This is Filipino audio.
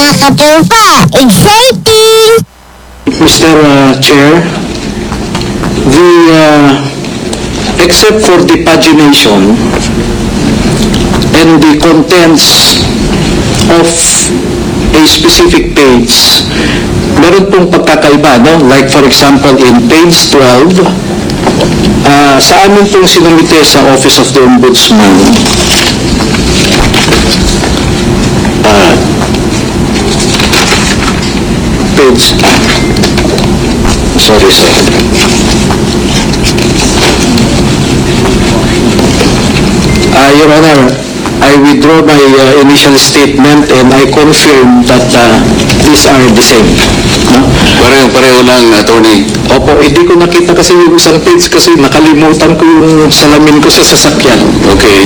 mga katropa, exciting! Mr. Chair, except for the pagination and the contents of a specific page, meron pong pagkakaiba, no? Like for example, in page 12, sa amin pong sinumite sa Office of the Ombudsman, page, sorry sir. Your Honor, I withdraw my initial statement and I confirm that these are the same. No? Pareho lang, attorney. Opo, hindi ko nakita kasi yung isang page kasi nakalimutan ko yung salamin ko sa sasakyan. Okay.